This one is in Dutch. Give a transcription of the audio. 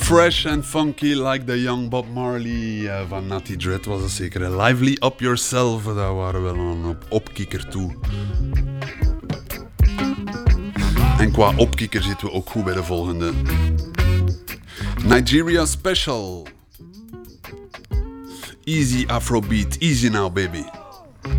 Fresh and funky like the young Bob Marley van Natty Dread was het zeker. Lively up yourself, daar waren we dan op kikker toe. En qua opkikker zitten we ook goed bij de volgende. Nigeria Special. Easy Afrobeat, easy now baby.